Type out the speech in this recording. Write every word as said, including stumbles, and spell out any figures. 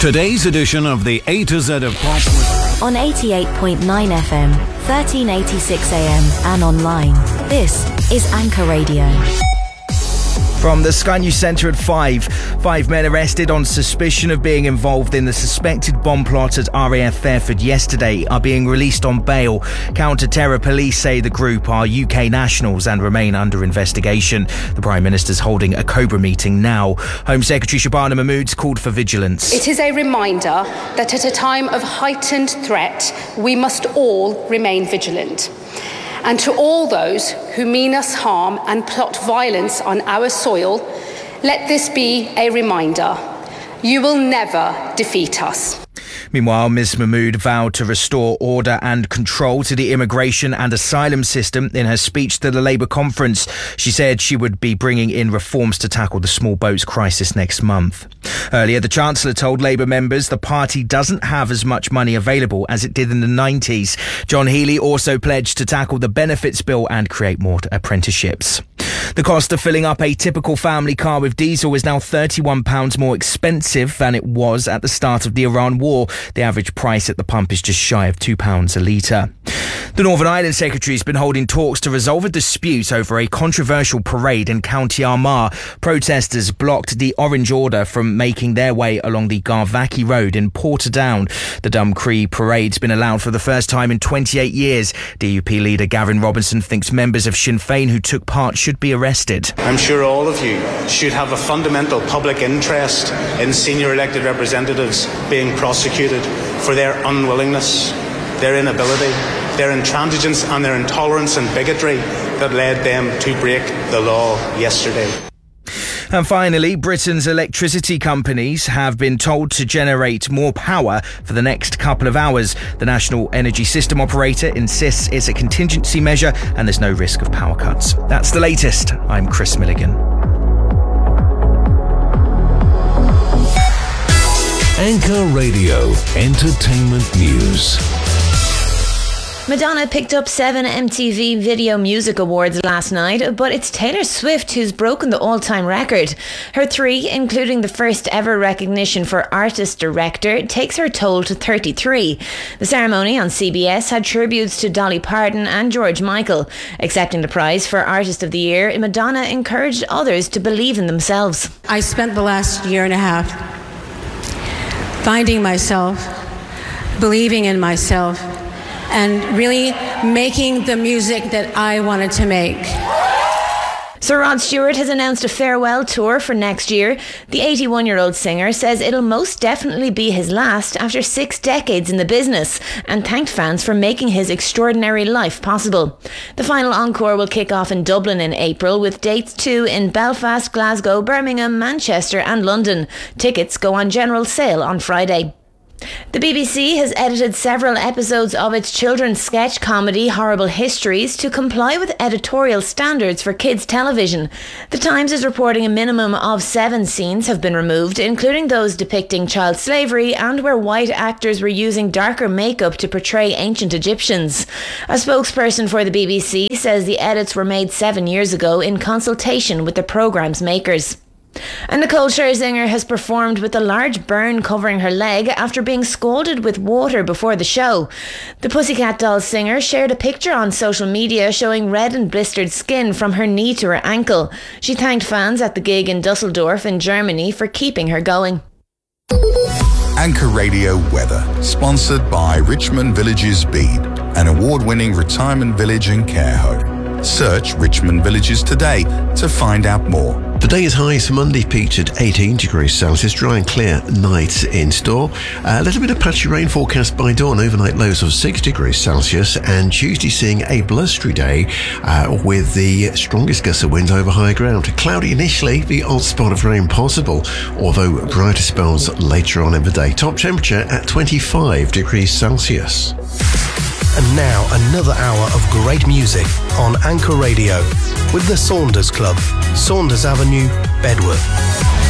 Today's edition of the A to Z of Pop on eighty-eight point nine F M, thirteen eighty-six A M and online. This is Anchor Radio. From the Sky News Centre at five, five men arrested on suspicion of being involved in the suspected bomb plot at R A F Fairford yesterday are being released on bail. Counter-terror police say the group are U K nationals and remain under investigation. The Prime Minister's holding a Cobra meeting now. Home Secretary Shabana Mahmood's called for vigilance. It is a reminder that at a time of heightened threat, we must all remain vigilant. And to all those who mean us harm and plot violence on our soil, let this be a reminder. You will never defeat us. Meanwhile, Miz Mahmood vowed to restore order and control to the immigration and asylum system in her speech to the Labour conference. She said she would be bringing in reforms to tackle the small boats crisis next month. Earlier, the Chancellor told Labour members the party doesn't have as much money available as it did in the nineties. John Healey also pledged to tackle the benefits bill and create more apprenticeships. The cost of filling up a typical family car with diesel is now thirty-one pounds more expensive than it was at the start of the Iran war. The average price at the pump is just shy of two pounds a litre. The Northern Ireland Secretary has been holding talks to resolve a dispute over a controversial parade in County Armagh. Protesters blocked the Orange Order from making their way along the Garvackie Road in Portadown. The Dumcree parade's been allowed for the first time in twenty-eight years. D U P leader Gavin Robinson thinks members of Sinn Féin who took part should be arrested. I'm sure all of you should have a fundamental public interest in senior elected representatives being prosecuted for their unwillingness, their inability, their intransigence and their intolerance and bigotry that led them to break the law yesterday. And finally, Britain's electricity companies have been told to generate more power for the next couple of hours. The National Energy System Operator insists it's a contingency measure and there's no risk of power cuts. That's the latest. I'm Chris Milligan. Anchor Radio Entertainment News. Madonna picked up seven M T V Video Music Awards last night, but it's Taylor Swift who's broken the all-time record. Her three, including the first ever recognition for Artist Director, takes her toll to thirty-three. The ceremony on C B S had tributes to Dolly Parton and George Michael. Accepting the prize for Artist of the Year, Madonna encouraged others to believe in themselves. I spent the last year and a half finding myself, believing in myself, and really making the music that I wanted to make. Sir Rod Stewart has announced a farewell tour for next year. The eighty-one-year-old singer says it'll most definitely be his last after six decades in the business, and thanked fans for making his extraordinary life possible. The final encore will kick off in Dublin in April, with dates too in Belfast, Glasgow, Birmingham, Manchester and London. Tickets go on general sale on Friday. The B B C has edited several episodes of its children's sketch comedy Horrible Histories to comply with editorial standards for kids' television. The Times is reporting a minimum of seven scenes have been removed, including those depicting child slavery and where white actors were using darker makeup to portray ancient Egyptians. A spokesperson for the B B C says the edits were made seven years ago in consultation with the programme's makers. And Nicole Scherzinger has performed with a large burn covering her leg after being scalded with water before the show. The Pussycat Dolls singer shared a picture on social media showing red and blistered skin from her knee to her ankle. She thanked fans at the gig in Dusseldorf in Germany for keeping her going. Anchor Radio Weather, sponsored by Richmond Villages Bede, an award-winning retirement village and care home. Search Richmond Villages today to find out more. Today's highs for Monday peaked at eighteen degrees Celsius, dry and clear nights in store. A little bit of patchy rain forecast by dawn, overnight lows of six degrees Celsius, and Tuesday seeing a blustery day uh, with the strongest gusts of wind over high ground. Cloudy initially, the odd spot of rain possible, although brighter spells later on in the day. Top temperature at twenty-five degrees Celsius. And now another hour of great music on Anchor Radio with the Saunders Club, Saunders Avenue, Bedworth.